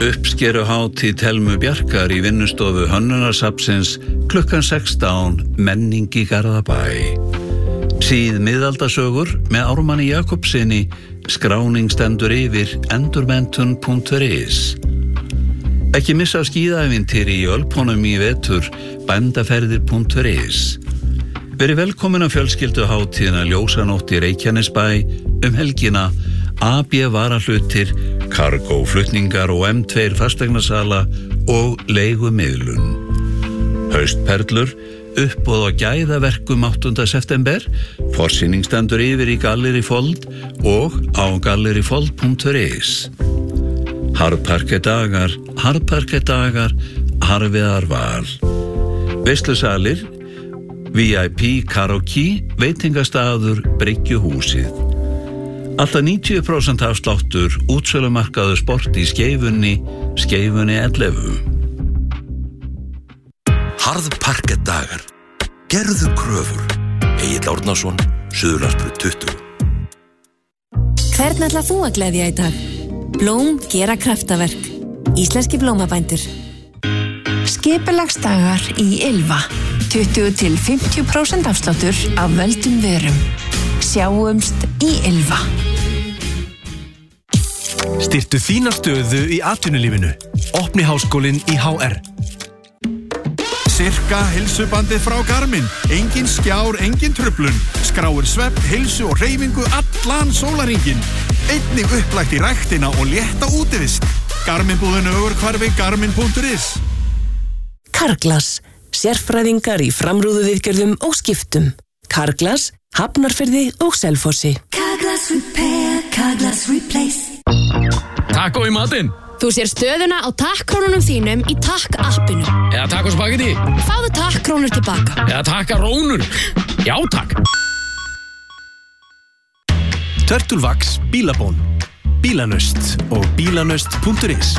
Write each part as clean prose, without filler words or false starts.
Uppskeruhátíð Thelmu Bjarkar í vinnustofu Hönnunarsafnsins klukkan 16 menning í Garðabæ. Síð miðaldasögur með Ármanni Jakobssyni, skráning stendur yfir endurmenntun.is. Ekki missa skíðaævintýri í Ölpunum í vetur, bændaferðir.is. Verið velkomin að fjölskylduhátíðina Ljósanótt í Reykjanesbæ helgina, AB varahlutir, kargóflutningar og M2 fasteignasala og leigumiðlun. Haustperlur, uppboð og gæðaverkum 8. september, forsýning stendur yfir í Gallerí Fold og á galleryfold.is. Harðparkedagar, Harðviðar Val. Veislusalir, VIP karaoke, veitingastaður, Bryggjuhúsið. Alltaf 90% afsláttur, útsölumarkaður sport í Skeifunni 11. Harðparkedagar. Gerðu kröfur. Egill Árnason, Suðurlandsbraut 20. Hvern ætlar þú að gleðja í dag? Blóm gera kraftaverk. Íslenski blómabændur. Skipulagsdagar í Ylva. 20-50% afsláttur af völdum vörum. Sjáumst í Ylva. Styrktu þína stöðu í atvinnulífinu. Opni háskólinn í HR. Sirka heilsubandið frá Garmin. Engin skjár, engin truflun. Skráir svefn, heilsu og hreyfingu allan sólarhringinn. Einnig upplægt í ræktina og létta útivist. Garmin-búðin Ögurhvarfi, garmin.is. Carglass. Sérfræðingar í framrúðuviðgerðum og skiptum. Carglass, Hafnarfirði og Selfossi. Carglass Repair, Carglass Replace. Taco í matinn. Þú sér stöðuna á takkrónunum þínum í takk-appinu. Eða taco spagetti. Fáðu takkrónur tilbaka. Eða takkarónur. Já, takk. Turtulvax, Bílabón, Bílanöst og bílanöst.is.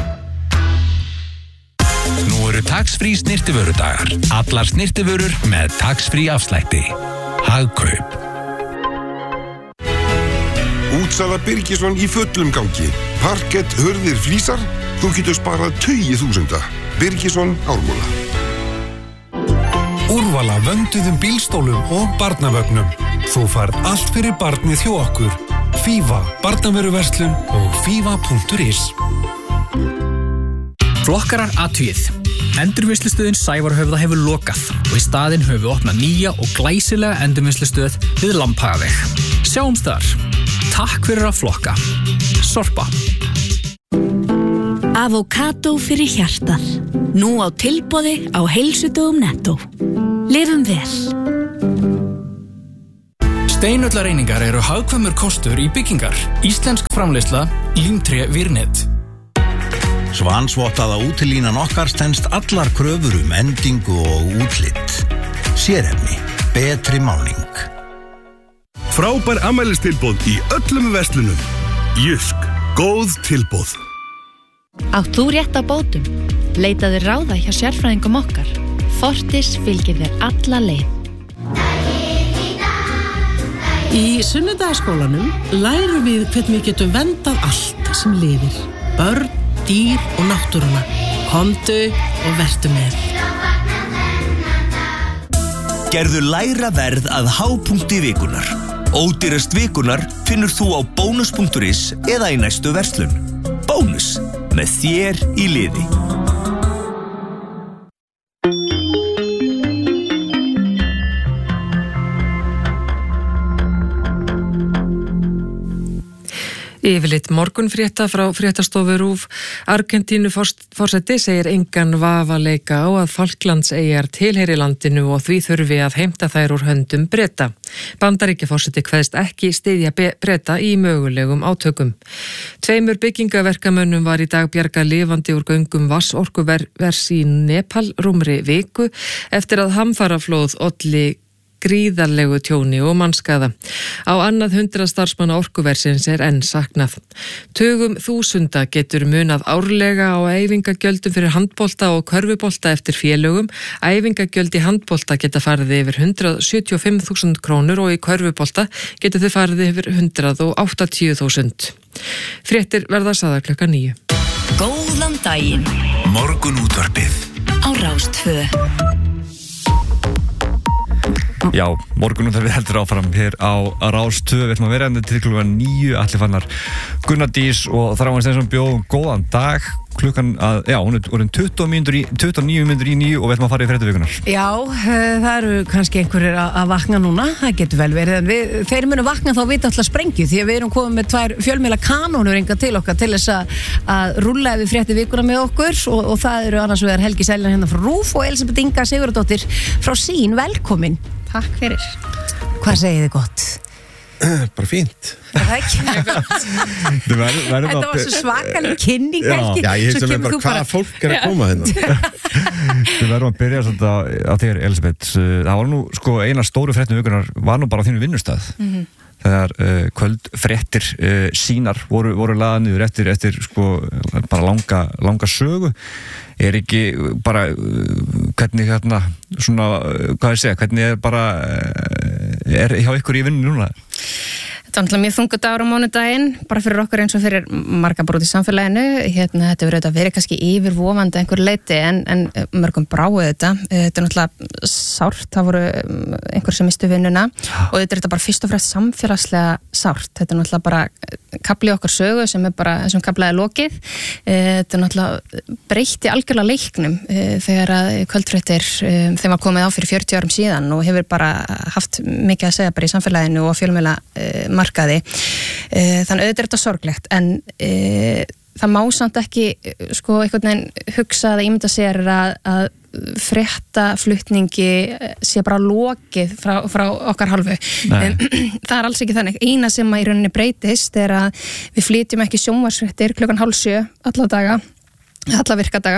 Nú eru tax-free snyrtivörudagar. Allar snyrtivörur með tax-free afslætti. Hagkaup. Útsala Birgisson í fullum gangi. Parkett, hurðir, flísar. Þú getur sparað 20.000. Birgisson, Ármúla. Úrvala vönduðum bílstólum og barnavögnum. Þú færð allt fyrir barnið hjá okkur. Fífa, barnavöruverslun og fífa.is. Flokkarar athugið. Endurvinnslustöðin Sævarhöfða hefur lokað og í staðinn höfum við opnað nýja og glæsilega endurvinnslustöð við Lambhagaveg. Sjáumst þar. Takk fyrir að flokka. Sorpa. Avokado fyrir hjartað. Nú á tilboði á heilsudögum Netto. Lifum vel. Steinullarreiningar eru hagkvæmur kostur í byggingar. Íslensk framleiðsla, Límtré Virnet. Svansvottaða útilínan okkar stenst allar kröfur endingu og útlit. Sérefni, betri málning. Frábær afmælistilboð í öllum verslunum. Jysk, góð tilboð. Átt þú rétt á bótum? Leitaðu ráða hjá sérfræðingum okkar. Fortis fylgir þér alla leið. Í Sunnudagaskólanum lærum við hvernig við getum verndað allt sem lifir. Börn, dýr og náttúruna. Komdu og vertu með. Gerðu lægra verð að hápunkti vikunar. Ódýrast vikunar finnur þú á bónus.is eða í næstu verslun. Bónus, með þér í liði. Yfirleitt morgunfrétta frá fréttastofu RÚV. Argentínu forseti segir engan vafa leika á að Falklandseyjar tilheyri landinu og því þurfi að heimta þær úr höndum Breta. Bandaríkjaforseti kveðst ekki styðja Breta í mögulegum átökum. 2 byggingaverkamönnum var í dag bjargað lifandi úr göngum vatnsorkuvers í Nepal rúmri viku eftir að hamfaraflóð olli gríðarlegu tjóni og mannskaða. Á annað 100 starfsmanna orkuversins enn saknað. Tugum þúsunda getur munað árlega á æfingagjöldum fyrir handbolta og körfubolta eftir félögum. Æfingagjöld í handbolta geta farið yfir 175.000 krónur og í körfubolta geta þau farið yfir 180.000. Fréttir verða sagðar klukkan 9. Góðan daginn. Morgunútvarpið Á Rás 2. Já, morgunútvarpið heldur áfram hér á Rás 2. Við ætlum að vera endur til klukkan 9. Allir fannar Gunnar Dís og Þráin Steinsson bjóðum góðan dag. Klukkan að, já, hún orðin 29 mínútur í 9 og við ætlum að fara í fréttavikunar. Já, það eru kannski einhverjir að vakna núna, það getur vel verið, en þeir munu vakna þá vita alltaf sprengju, því að við erum komið með 2 fjölmiðla kanónur enga til okkar til þess að rúlla yfir fréttavikuna með okkur og það eru annars vegar Helgi Seljan hérna frá RÚV og Elisabeth Inga Sigurðardóttir frá Sín, velkomin. Takk fyrir. Hvað segið þið gott? Bara fínt. Það er ekki Þetta var svo svakalig kynning Já, ég hefði sem bara hvaða fólk að koma hérna. Við verðum að byrja á þér, Elisabeth. Það var nú, sko, eina stóru fréttum vikunar var nú bara á þínu vinnustað. Þegar kvöldfréttir Sínar voru lagðar niður eftir sko, bara langa sögu. Er ekki bara hvernig hérna, svona, hvað ég segja, hvernig bara er hjá ykkur í vinnu núna? Þetta var náttúrulega mjög þungur dagur á mánudaginn, bara fyrir okkur eins og fyrir marga brot í samfélaginu. Þetta verið kannski yfirvofandi einhver leiti en mörgum bráu þetta. Þetta er náttúrulega sárt, það voru einhver sem mistu vinnuna og þetta er þetta bara fyrst og fremst samfélagslega sárt. Þetta er náttúrulega bara kafli okkar sögu sem er bara þessum kaflaði lokið. Þetta er náttúrulega breytti algjörlega leiknum þegar að kvöldfréttir þeim var komið á fyrir 40 árum síðan og hefur bara haft mikið að segja bara í samfélaginu og fjölmiðla markaði. Þannig auðvitað er þetta sorglegt en það má samt ekki sko einhvern veginn hugsa að ímynda sér að fréttaflutningi sé bara lokið frá okkar hálfu. Það er alls ekki þannig. Eina sem að í rauninni breytist er að við flytjum ekki sjónvarpsfréttir klukkan 6:30 alla daga, alla virkadaga.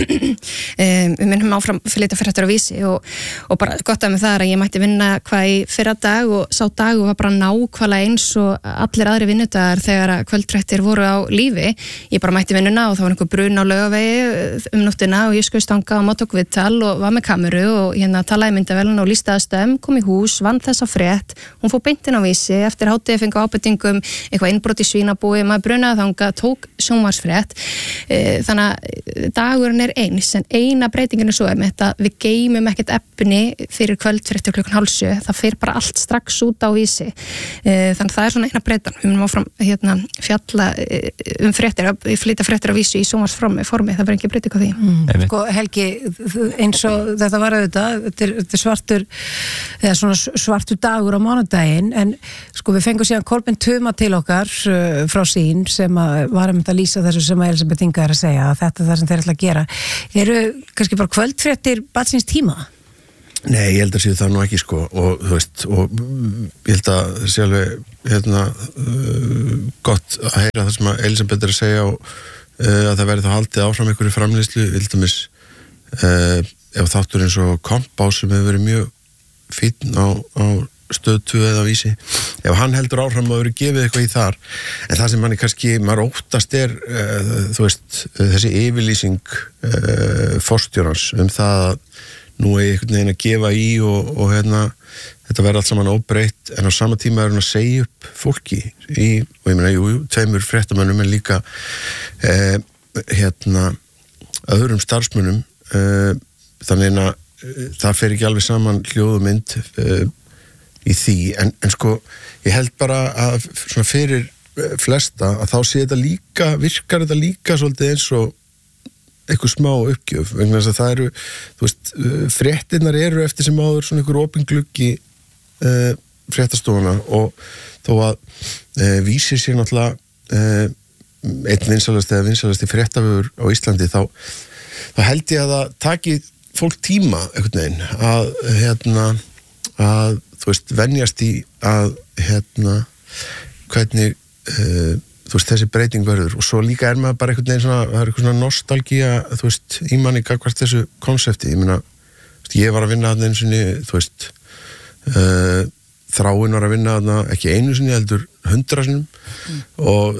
Við minnum áfram flytja fréttir á Vísi og bara gott að með það er að ég mætti vinna hvað í fyrra dag og sá dag og var bara nákvæmlega eins og allir aðri vinnudagar þegar að kvöldfréttir voru á lífi. Ég bara mætti vinnuna og það var einhver brun á Laugavegi nóttina og ég skuðst þangað og tók viðtal og var með kameru og hérna talaði myndavélan og lýsti aðstöðum, kom í hús, vann þessa frétt, hún fór beint inn á Vísi eftir hádegi fengu ábendingum eitthvað innbrot í svínabúi, maður brunaði þangað, tók sjónvarpsfrétt. Þannig dagurinn er eins en eina breytingin er svo með þetta við geymum ekkert efni fyrir kvöldfréttir klukkan 6:30, það fer bara allt strax út á Vísi. Þannig það er svona eina breytan. Við munum áfram fjalla fréttir, flytja fréttir á Vísi í sjónvarpsformi, það verður ekki breyting á því. Sko Helgi, eins og þetta var auðvitað, þetta er svartur eða svona svartur dagur á mánudaginn en sko við fengum síðan Kolbeinn Tuma til okkar frá Sín sem var að lýsa þessu sem að Elisabeth Inga er að segja að þetta er það sem þeir ætla að gera. Eru kannski bara kvöldfréttir barnsins tíma? Nei, ég held að séu það nú ekki sko og þú veist, og ég held að sjálf gott að heyra það sem að Elisabeth er að segja og að það verði þá haldið áfram einhverju framleiðslu, vildumis ef þáttur eins og Kompá sem hefur verið mjög fínn á Stöð 2 eða Vísi, ef hann heldur áfram að vera gefið eitthvað í þar, en það sem manni kannski, maður óttast er þú veist, þessi yfirlýsing forstjórans það að nú er einhvern veginn að gefa í og hérna, þetta verður allt saman óbreytt en á sama tíma er hann að segja upp fólki og ég meina, jú, 2 fréttamönnum en líka hérna öðrum starfsmönnum þannig að það fer ekki alveg saman hljóð og mynd í því, en sko ég held bara að svona fyrir flesta að þá sé þetta líka, virkar þetta líka svolítið eins og eitthvað smá uppgjöf, vegna þess að það eru þú veist, fréttirnar eru eftir sem áður svona einhver opin gluggi fréttastofuna og þó að Vísir sér náttúrulega einn vinsalasti fréttavefur á Íslandi þá held ég að það taki fólk tíma einhvern veginn að þú veist, venjast í að hvernig þú veist, þessi breyting verður og svo líka er maður bara einhvern veginn svona, það er eitthvað svona nostalgía, þú veist, í manni gagnvart þessu konsepti, ég meina ég var að vinna þarna einu sinni, þú veist Þráin var að vinna þarna ekki einu sinni heldur 100 sinnum og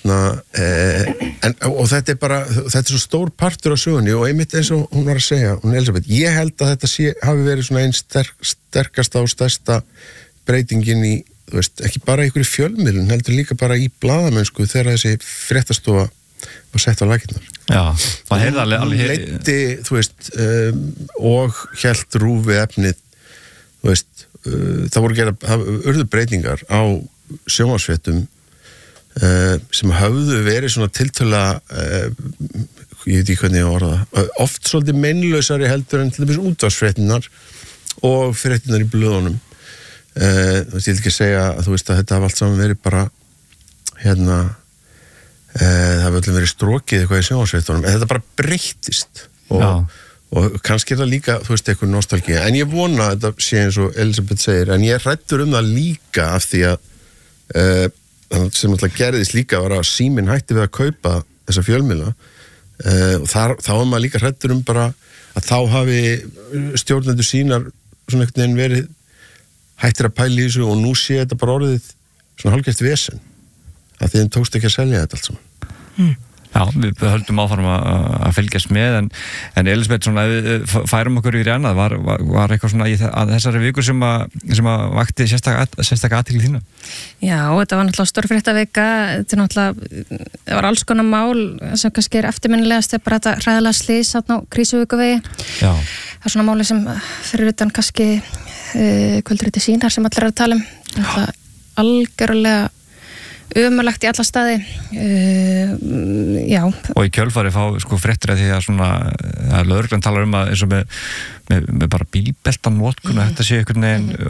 og þetta er bara, þetta er svo stór partur á sögunni og einmitt eins og hún var að segja, hún Elisabeth, ég held að þetta hafi verið svona einn sterkasta og stærsta breytingin í, þú veist, ekki bara einhverju fjölmiðlun, heldur líka bara í blaðamennsku þegar þessi fréttastofa var sett á lakirnar. Já, það heyrði alveg leiddi, þú veist, og hélt rúfi efnið, þú veist, það urðu breytingar á sjónvarpsfréttum sem höfðu verið svona tiltölulega, ég veit ekki hvernig ég orða það, oft svolítið meinlausari heldur en til dæmis útvarpsfréttirnar og fréttirnar í blöðunum. Þú veist, ég vil ekki segja að þú veist að þetta hafa allt saman verið bara það hafa öllum verið strókið eitthvað í sjónvarpsfréttunum, en þetta bara breyttist og kannski það líka, þú veist, eitthvað nostalgía, en ég vona að þetta sé eins og Elisabeth segir, en ég hræddur það líka af því að sem alltaf gerðist líka var að Síminn hætti við að kaupa þessa fjölmiðla og þá var maður líka hræddur bara að þá hafi stjórnendur sínar svona einhvern veginn verið hættir að pæla í þessu og nú sé þetta bara orðið svona hálfgert vesen að þeim tókst ekki að selja þetta allt saman. Já, við höldum áfram að fylgjast með en Elisabeth, svona, við færum okkur yfir í annað, var eitthvað svona í þessari viku sem að vakti sérstaka athygli þína? Já, þetta var náttúrulega stórfréttavika, þetta var alls konar mál sem kannski eftirminnilegast bara þetta hræðilega slys á Krísuvíkuvegi. Já. Það er svona máli sem fyrir utan kannski kvöldriti sínar sem allir að tala um, algjörlega ömurlegt í alla staði. Já. Og í kjölfari fá sko fréttir að því að svona að lögreglan talar um að eins og með bara bílbeltan notkun og þetta sé einhvern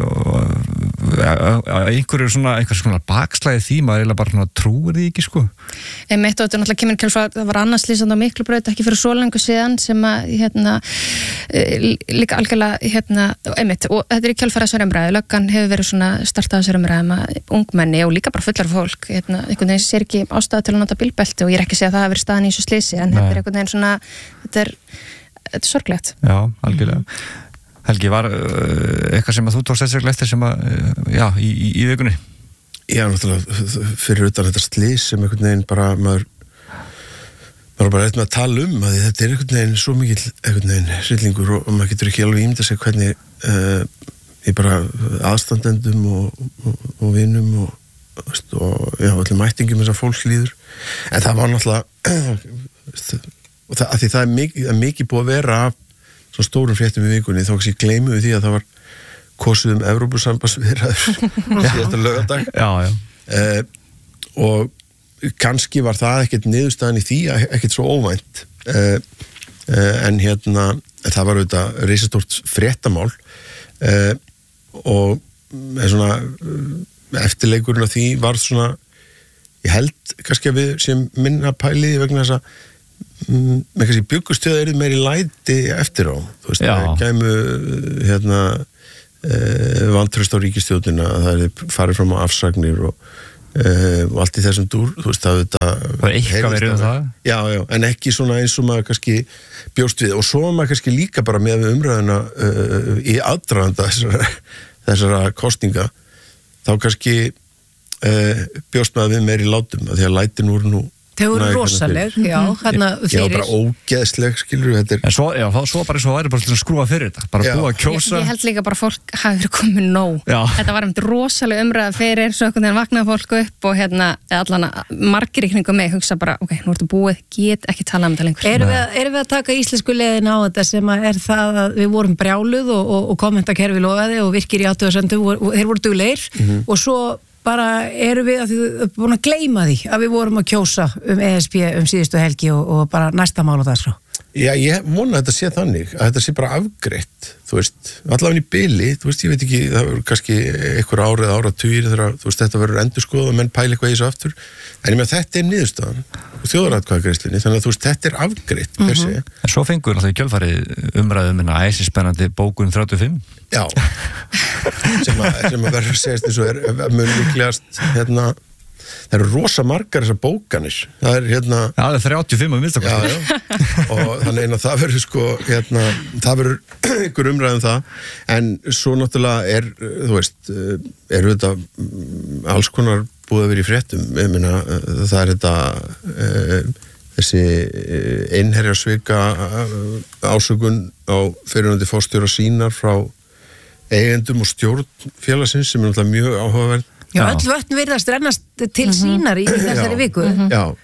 veginn einhver svona bakslæði því maður eiginlega bara svona trúir því ekki sko. Einmitt og þetta náttúrulega kemur kjölfari, það var annars lýsand á Miklubraut ekki fyrir svo lengur síðan sem að líka algjörlega einmitt og þetta er í kjölfari þessar umræðu, löggan hefur verið svona startað þessar umræðum að ungmenni og líka bara fullar fólk einhvern veginn sér ekki ástæða til að nota bílbelti og ég er ekki að segja að það hafi verið staðan í þessu slysi en þetta er einhvern veginn svona þetta er sorglegt. Já, algjörlega. Helgi, var eitthvað sem að þú tókst sérstaklega eftir sem að, já, í vikunni? Já, náttúrulega, fyrir utan þetta slys sem einhvern veginn bara maður bara eitthvað að tala um að þetta er einhvern veginn svo mikill einhvern veginn hryllingur og maður getur ekki alveg ímyndað sig hvernig ég bara aðstandendum og vinum og já, allir mætingum þess að fólk líður en það var náttúrulega og það er mikið búið að vera af svona stórum fréttum í vikunni þó kannski gleymum við því að það var kosið Evrópusambandsviðræður síðasta laugardag og kannski var það ekkert niðurstaðan í því ekkert svo óvænt en það var auðvitað risastórt fréttamál og svona eftirleikurinn af því var svona ég held kannski að við sem minna pæliði vegna þess að með kannski byggjustöða eru meiri læti eftir á, þú veist, það kæmu vantraust á ríkisstjórnina það er farið fram á afsagnir og allt í þessum dúr, þú veist, það er eitthvað verið um það? Já, en ekki svona eins og maður kannski bjóst við og svo maður kannski líka bara með umræðuna í aðdraganda þessara kosninga þá kannski bjóst maður við meiri látum að því að lætin voru nú þau voru rosaleg, já, hérna fyrir já, bara ógeðsleg, skilur þetta en svo bara svo væri bara skrúa fyrir þetta bara búið að kjósa ég held líka bara fólk hafi verið komið nóg þetta var rosaleg umræða fyrir svo einhvern veginn vaknaði fólk upp og allan margir í kringum mig hugsa bara ok, nú ertu búið, get ekki tala um þetta lengur erum við að taka íslensku leiðin á þetta sem er það að við vorum brjáluð og kommentakerfi logaði og virkir í athugasemdum og þeir voru duglegir og svo bara erum við að þið búin að gleyma því að við vorum að kjósa ESB síðustu helgi og bara næsta mál á það svo. Já, ég vona að þetta sé þannig, að þetta sé bara afgreitt, þú veist, allavega í bili, þú veist, ég veit ekki, það verður kannski einhver árið eða áratugir þegar, þú veist, þetta verður endurskoðað og menn pæli eitthvað í þessu aftur, en ég með þetta er niðurstaðan og þjóðaratkvæðagreiðslunni, þannig að þú veist, þetta er afgreitt, per se. En svo fengur náttúrulega í kjölfarið umræðum æsispennandi bókun 35. Já, sem að verður segist eins og er mun líklegast, það eru rosa margar þessar bókanir það er það er 35 að minnstakosti og þannig að það verður sko það verður einhver umræðum það en svo náttúrulega er þú veist, er þetta alls konar búið að vera í fréttum ég meina, það er þetta þessi einherjarsvika ásökun á fyrirhundi forstjóra sínar frá eigendum og stjórn félagsins sem er náttúrulega mjög áhugaverð Já, öll vötn virðast rennast til sínar í þessari viku. Já,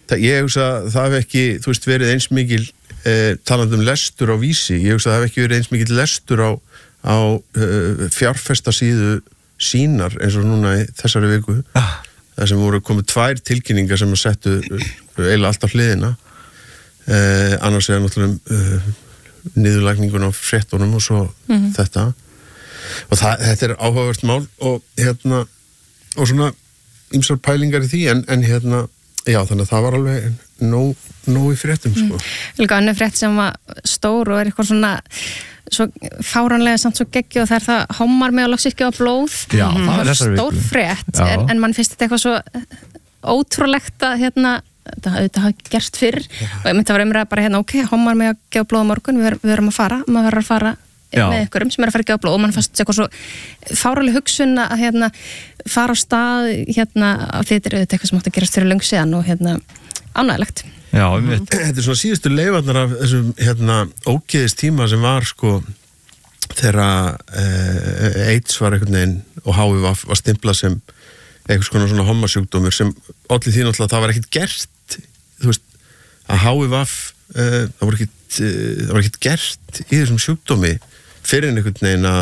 ég hugsa að það hef ekki, þú veist, verið eins mikil talandi lestur á Vísi, ég hugsa að það hef ekki verið eins mikil lestur á fjárfestasíðu sínar eins og núna í þessari viku það sem voru komið 2 tilkynningar sem að settu eiginlega alltaf hliðina annars er náttúrulega niðurlægningun á fréttunum og svo þetta og þetta er áhugavert mál og og svona ýmsar pælingar í því en já þannig að það var alveg nóg í fréttum sko. Líka önnur frétt sem var stór og er eitthvað svona svo fáránlega samt svo geggju og það er það hommar með að loksist gefa blóð stór frétt en mann finnst þetta eitthvað svo ótrúlegt að þetta hafi gerst fyrr og ég myndi að vera umræða bara ok, hommar með að gefa blóð á morgun við verum að fara, maður verður að fara með ykkurum sem er að fara að gefa blóð og mann fannst eitthvað svo fárálega hugsun að fara á stað af því þetta er eitthvað sem átti að gerast fyrir löngu síðan og ánægilegt. Já, þetta er svona síðustu leifarnar af þessum ógeðis tíma sem var sko þegar AIDS var einhvern veginn og HIV var stimplað sem einhvers konar svona hommasjúkdómur sem allir því náttúrulega það var ekkert gert þú veist að HIV það var ekkert gert í þessum sjúkdómi fyrir einhvern veginn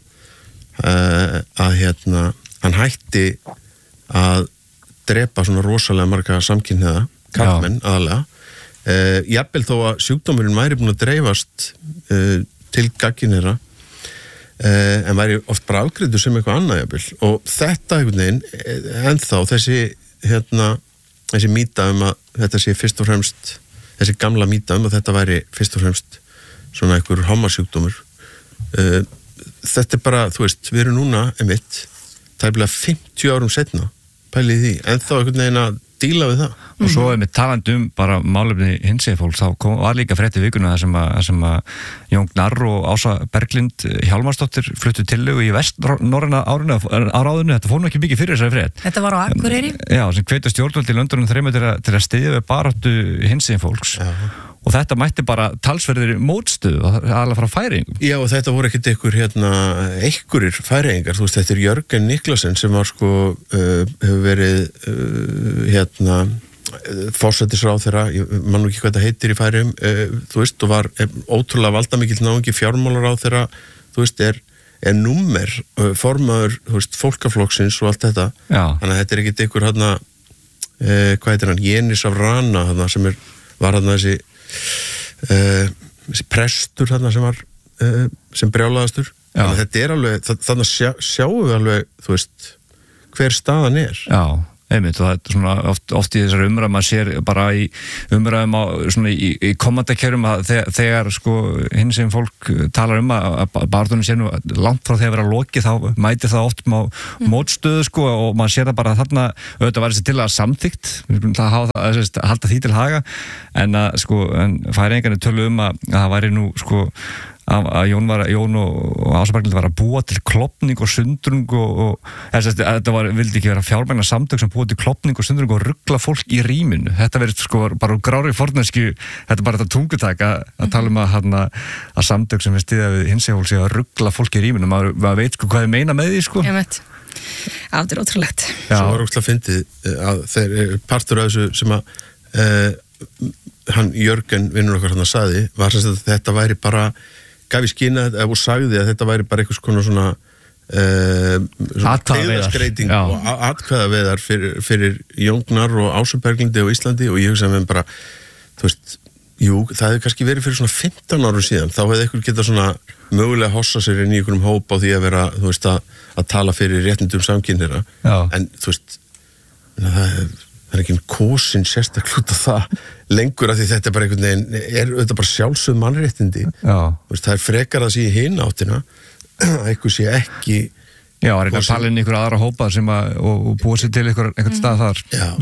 að hann hætti að drepa svona rosalega marga samkynhneigða karlmenn aðalega jafnvel þó að sjúkdómurinn væri búin að dreifast til gagnkynhneigðra en væri oft bara afgreiddur sem eitthvað annað jafnvel og þetta einhvern veginn ennþá þessi mýta að þetta sé fyrst og fremst þessi gamla mýta að þetta væri fyrst og fremst svona einhver hommasjúkdómur þetta er bara, þú veist, við erum núna einmitt, tæplega 50 árum setna pælið því, en þá einhvern veginn að díla við það. Og svo með talandi bara málefni hinsegin fólks, þá var líka frétt í vikuna þar sem að Jón Gnarr og Ása Berglind Hjálmarsdóttir fluttu tillögu í vestnorræna áráðinu, þetta fór nú ekki mikið fyrir þessari frétt. Þetta var á Akureyri? Já, sem hvetur stjórnvöld í löndunum 3 til að styðja við baráttu hinsegin fólks. Og þetta mætti bara talsverðir mótstöðu alveg frá Færeyingum. Já, og þetta voru ekkert einhverjir Færeyingar, þú veist, þetta er Jörgen Niklasen sem var hefur verið forsætisráðherra, ég man nú ekki hvað þetta heitir í Færeyjum, þú veist, og var ótrúlega valdamikill náungi fjármálaráðherra, þú veist, er númer formaður, þú veist, fólkaflokksins og allt þetta. Já. Þannig að þetta er ekkert einhver hvað heitir hann, Jenis af Rana, sem var þessi prestur sem var sem brjálaðastur. Þannig að þetta er alveg, þannig að sjáum við alveg, þú veist, hver staðan er. Já. Einmitt, og það er svona oft í þessari umræðum að sér bara í umræðum í kommandakerfum að þegar sko hinsegin fólk talar að barðunum sé nú langt frá þegar vera lokið þá mætir það oft á mótstöðu sko og maður sér það bara þarna auðvitað var þessi til að samþykkt halda því til haga en Færeyingarnir tölu að það væri nú sko að Jón og Ása Berglind var að búa til klofning og sundrung og þetta vildi ekki vera fjármagna samtök sem búa til klofning og sundrung og ruggla fólk í rýminu. Þetta verið sko bara grári forneskju, þetta er bara þetta tungutak að tala að samtök sem er stiðað við hinsegin fólk sé að ruggla fólk í rýminu. Maður veit sko hvað þið meina með því sko. Ég veit. Það er ótrúlegt. Svo var ótrúlega fyndið að þeir partur af þessu sem hann Jörgen vinnur okkar hann sagði var sem að þetta væri bara gaf í skýna og sagði að þetta væri bara einhvers konar svona heiðarskreiting og atkvæðaveðar fyrir Jón Gnarr og Ásu Berglindi á Íslandi og ég hugsa með bara, þú veist, jú, það hefði kannski verið fyrir svona 15 árum síðan, þá hefði einhver getað svona mögulega hossa sér inn í einhverjum hóp á því að vera, þú veist, að tala fyrir réttindum samkynhneigðra, en þú veist, það er ekki kosin sérstaklega út af það lengur að því þetta er bara einhvern veginn er auðvitað bara sjálfsögð mannréttindi það er frekar að sé í hina áttina að einhver sé ekki að reyna að tala inn ykkur aðra hópa sem og búa sér til einhvern stað þar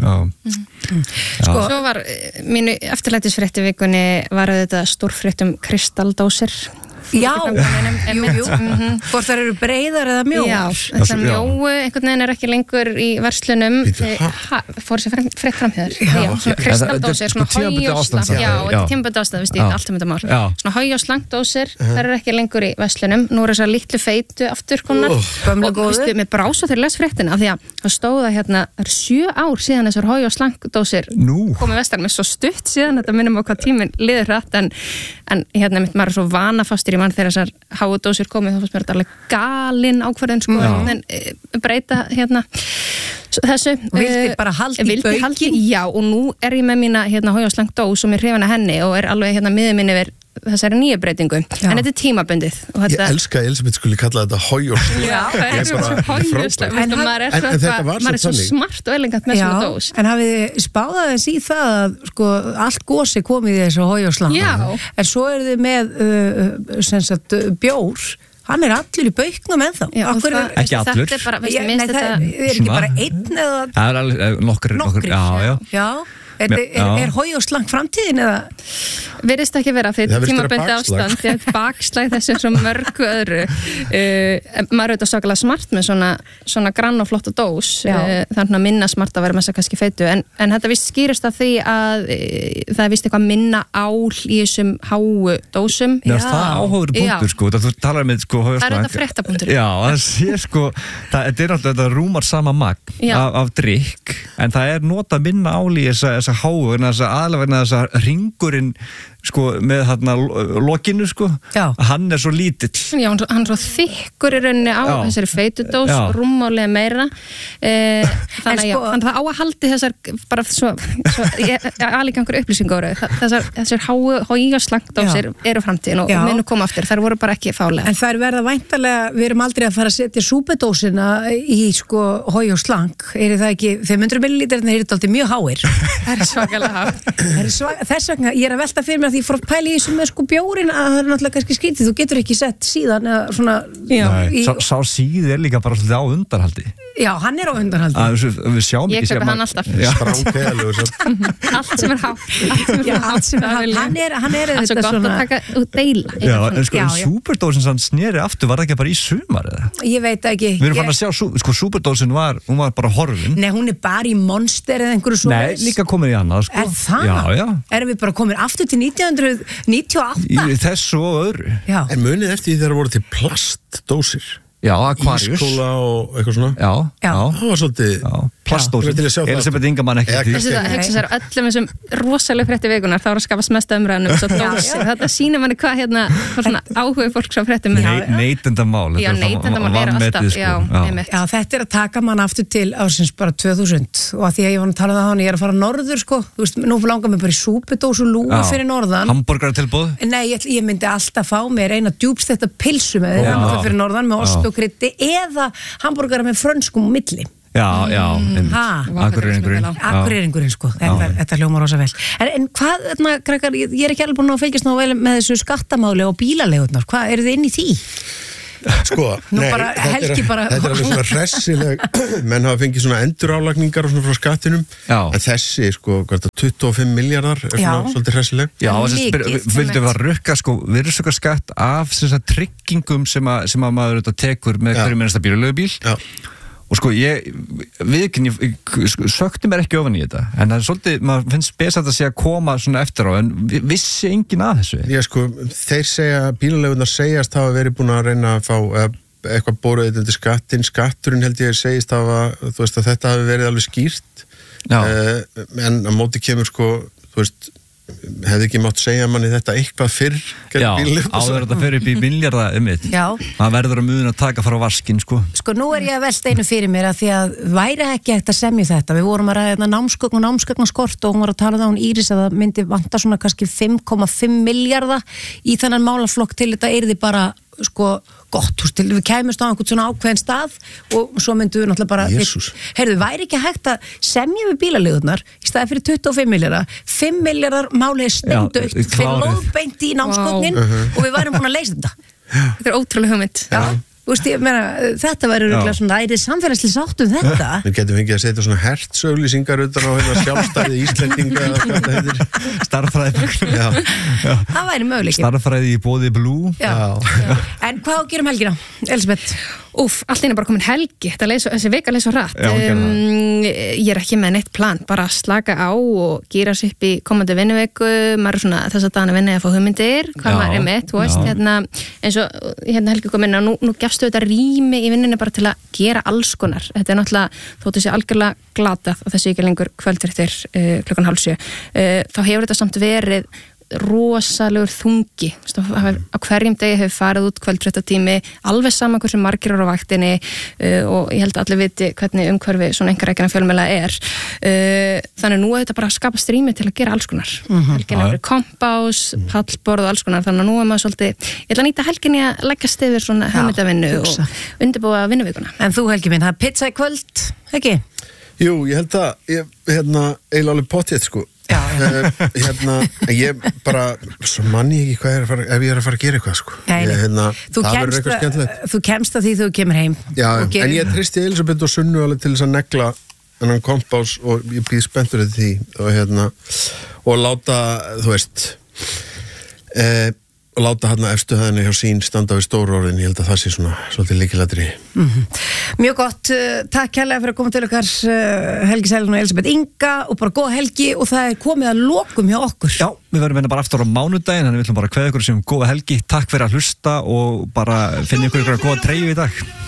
Svo var mínu eftirlætisfrétti vikunni var auðvitað stórfrétt Kristall Dósir Já, jú. Hvort þær eru breiðar eða mjóar? Já, þetta mjóu einhvern veginn ekki lengur í verslunum. Fór sér frétt framhjöður. Já, svona kristaldósir, svona hói og slangt. Já, þetta er tímabundið ástand, við stíðum allt þetta mál. Svona hói og slangt dósir, þær eru ekki lengur í verslunum. Nú þessar litlu feitu aftur komnar. Og veistu, mér brá svo þegar les fréttina, af því að það stóða hérna, það 7 ár síðan þessar hói og slangt dósir komið vestar, með svo stutt síðan, þetta minnum á hvað tíminn liður hratt, en hérna mitt maður er svo vanafastur í mann þegar þessar háu dósir komið, þá fannst mér þetta alveg galin ákvörðun, sko, en breyta hérna þessu. Vildi bara halda í bauki? Já, og nú er ég með mína hérna hói og slangt dós og mér hrifin að henni og er alveg hérna miður minni yfir þessari nýju breytingu, en þetta er tímabundið. Ég elska að Elisabeth skulle kalla þetta hói og slangt. Já, það er svo hói og slangt, maður er svo smart og elegant með svona dós. En hafið þið spáðað eins í það að sko, allt gósi komið í þessu hói og slangt? Já. En svo eru þið með sem sagt, bjór, hann er allur í bauknum ennþá. Já, ekki allur. Þetta er bara, það er ekki bara einn eða... Það er alveg nokkur, já. Er hói og slangt framtíðin eða? Virðist ekki vera því tímabundið ástand, því að bakslæg þessu er svo mörgu öðru. Maður er auðvitað svakalega smart með svona grann og flotta dós, þannig að minna smart að vera með þess að kannski feitu, en þetta vist skýrist af því að það er vist eitthvað minna ál í þessum háu dósum. Já, það er áhugaður punktur, sko, þú talar með sko hói og slangt. Það er þetta fréttapunktur. Já, það sé sko, þetta er alltaf, þetta rúmar sama magn af drykk, en það er nota minna ál í þessa háu, aðalega þess að ringurinn sko með þarna lokinu sko, hann er svo lítill. Já, hann er svo þykkur í rauninni á þessari feitudós, rúmmálega meira, þannig að það á að haldi þessar, bara svo alveg einhver upplýsingur, þessar hói og slangdósir eru framtíðin og munu koma aftur, þær voru bara ekki fálega. En þær verða væntanlega, við erum aldrei að fara að setja súpudósina í sko hói og slang, er það ekki, 500 millilítrarnir eru alltaf mjög háir. Það er svakalega há. Þess vegna, ég er að velta fyrir mér því ég fór að pæla í þessu með sko bjórin að það er náttúrulega kannski skrítið, þú getur ekki sett síðan eða svona Sá síð er líka bara svolítið á undarhaldi. Já, hann er á undarhaldi. Við sjáum ekki ég kaupa hann alltaf. Allt sem er hátt. Hann er þetta svona. Það er svo gott að taka og deila. Já, en sko súperdósin sann sneri aftur, var það ekki bara í sumar eða? Ég veit ekki. Við erum fann að sjá, sko súperdósin hún var bara horfin. Nei, hún er bara í Monster eða einhverju svo. Nei, líka komin í annað sko. Er það? Já. Erum við bara komin aftur til 1998? Í þessu og öðru. Já. En munið eftir því þegar voru til plastdósir. Já, Aquarius. Ískóla og eitthvað svona. Já. Það var svolítið... Plastdósir. Elisabeth Ingemann ekki því. Þessi það hugsa sér öllum þessum rosalega frétti vikunar, þá er að skapast mesta umræðan um svo dósir. Þetta sýnir manni hvað hérna, svona áhuga fólks á fréttum. Neytendamál. Já, neytendamál er alltaf. Já, þetta er að taka mann aftur til ársins bara 2000 og að því að ég var að tala um það hann, ég er að fara norður sko, þú veist, nú langar mér bara í súpudós og lúgu fyrir norðan. Hamborgaratilboð? Nei, ég myndi alltaf fá mér eina djúpstetta pilsu með fyrir norðan með ost og kryddi eða hamborgara með frönskum og milli. Já, Akureyringurinn sko, þetta hljómar rosa vel. En hvað, krakkar, ég er ekki alveg búin að fylgjast ná vel með þessu skattamáli og bílaleigurnar, hvað eru þið inn í því? Sko, þetta er alveg svona hressileg, menn hafa fengið svona endurálagningar og svona frá skattinum, en þessi, sko, 25 miljardar er svona svolítið hressileg. Já, vildum við að rukka, sko, virðisaukaskatt af þessar tryggingum sem að maður tekur með hverju minnasta bílaleigubíl. Já. Og sko, sökti mér ekki ofan í þetta, en það er svolítið, maður finnst best að það sé að koma svona eftir á, en vissi enginn að þessu? Já, sko, þeir segja, bílaleigurnar segjast hafa verið búin að reyna að fá eitthvað bóruðið undir skatturinn held ég segist hafa, þú veist að þetta hafi verið alveg skýrt, en á móti kemur sko, þú veist, hefði ekki mátt segja manni þetta eitthvað fyrr. Já, áður þetta fyrir upp í milljarða það verður að muna að taka frá vaskinn sko. Sko nú er ég að velta einu fyrir mér að því að væri ekki hægt að semja þetta, við vorum að ræða námsgögn og námsgögnarskort og hún var að tala um Íris að það myndi vanta svona kannski 5,5 milljarða í þennan málaflokk til þetta yrði bara sko gott, þú veist, við kæmumst á einhvern svona ákveðin stað og svo myndum við náttúrulega bara heyrðu, væri ekki hægt að semja við bílaleigurnar í staði fyrir 25 milljarða 5 milljarðar málið steindautt fyrir lóðbeint í námsgögnin og við værum búin að leysa þetta. Þetta er ótrúlega hugmynd. ég meina, þetta væri örugglega svona ærið samfélagslega sátt þetta. Við getum fengið að setja svona hertsauglýsingar utan á sjálfstæði Íslendinga eða hvað það heitir. Starffræði. Það væri möguleiki. Starffræði í boði Blue. Já. En hvað á að gera helgina, Elisabeth? Allt einu bara komin helgi, þessi vika leið svo hratt. Ég ekki með neitt plan, bara slaka á og gýra sig upp í komandi vinnuviku, maður svona þess að dana vinna að fá hugmyndir, hvað maður með, þú veist, eins og helgi kom inn og nú gefstu þetta rými í vinnunni bara til að gera alls konar. Þetta náttúrulega, þóttu sé algjörlega glatað og þessi ekki lengur kvöldréttir 6:30, þá hefur þetta samt verið rosalegur þungi á hverjum degi hefur farið út kvöldfréttatími alveg saman hversu margir eru á vaktinni og ég held að allir viti hvernig umhverfi svona einkarekna fjölmiðla þannig nú er þetta bara að skapa strými til að gera alls konar helginni fyrir kompás, pallborð og alls konar þannig að nú er maður svolítið ég ætla að nýta helginni að leggast yfir svona hugmyndavinnu og undirbúa vinnuvikuna. En þú Helgi minn, það er pizza í kvöld, ekki? Jú, ég held að eiginlega alveg pottið sko ég bara svo manni ekki hvað ef ég er að fara að gera eitthvað sko það verður eitthvað skemmtilegt. Þú kemst að því þú kemur heim. Já, en ég tristi Elisabeth og Sunnu alveg til þess að negla þennan kompás og ég býð spenntur því og láta þú veist og láta hérna efstu hæðinni hjá sín standa við stóru orðin, ég held að það sé svona svolítið lykilatriði. Mjög gott, takk kærlega fyrir að koma til okkar Helgi Seljan og Elisabeth Inga og bara góða helgi og það er komið að lokum hjá okkur. Já, við verðum bara aftur á mánudaginn, þannig við ætlum bara að kveðja ykkur sem góða helgi, takk fyrir að hlusta og bara finna ykkur góða treyju í dag.